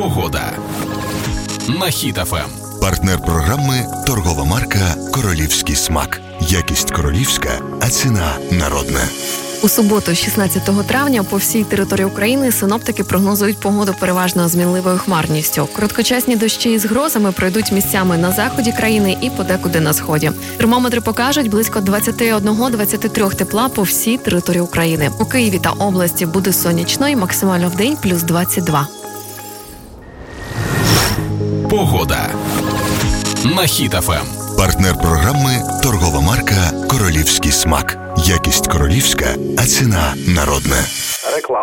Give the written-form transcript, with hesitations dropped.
Погода на Хіт ФМ. Партнер програми – торгова марка «Королівський смак». Якість королівська, а ціна народна. У суботу, 16 травня, по всій території України синоптики прогнозують погоду переважно змінливою хмарністю. Короткочасні дощі із грозами пройдуть місцями на заході країни і подекуди на сході. Термометри покажуть близько 21-23 тепла по всій території України. У Києві та області буде сонячно і максимально вдень плюс 22. Погода на Хіт ФМ. Партнер програми – торгова марка «Королівський смак». Якість королівська, а ціна народна.